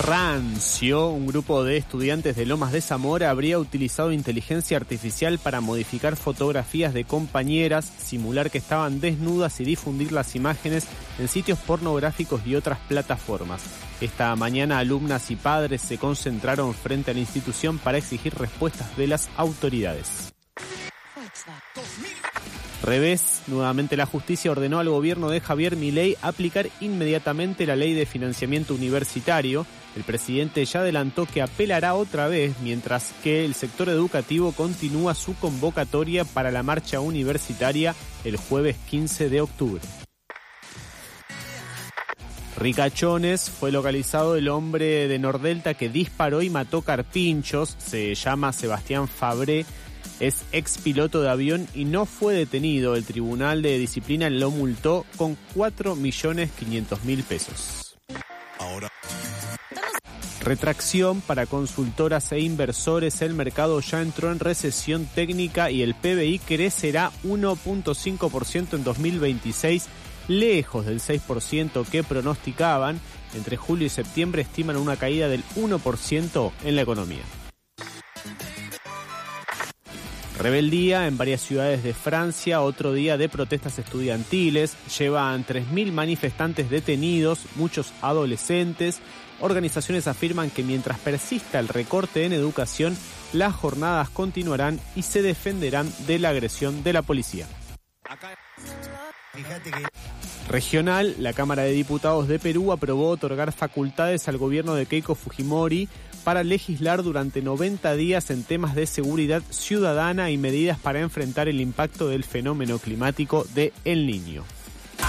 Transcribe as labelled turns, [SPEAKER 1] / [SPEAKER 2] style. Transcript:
[SPEAKER 1] rancio. Un grupo de estudiantes de Lomas de Zamora habría utilizado inteligencia artificial para modificar fotografías de compañeras, simular que estaban desnudas y difundir las imágenes en sitios pornográficos y otras plataformas. Esta mañana alumnas y padres se concentraron frente a la institución para exigir respuestas de las autoridades. Revés, nuevamente la justicia ordenó al gobierno de Javier Milei aplicar inmediatamente la ley de financiamiento universitario. El presidente ya adelantó que apelará otra vez, mientras que el sector educativo continúa su convocatoria para la marcha universitaria el jueves 15 de octubre. Ricachones, fue localizado el hombre de Nordelta que disparó y mató carpinchos. Se llama Sebastián Fabré. Es ex piloto de avión y no fue detenido. El Tribunal de Disciplina lo multó con 4.500.000 pesos. Ahora. Retracción para consultoras e inversores. El mercado ya entró en recesión técnica y el PBI crecerá 1.5% en 2026, lejos del 6% que pronosticaban. Entre julio y septiembre estiman una caída del 1% en la economía. Rebeldía en varias ciudades de Francia, otro día de protestas estudiantiles. Llevan 3.000 manifestantes detenidos, muchos adolescentes. Organizaciones afirman que mientras persista el recorte en educación, las jornadas continuarán y se defenderán de la agresión de la policía. Regional, la Cámara de Diputados de Perú aprobó otorgar facultades al gobierno de Keiko Fujimori para legislar durante 90 días en temas de seguridad ciudadana y medidas para enfrentar el impacto del fenómeno climático de El Niño.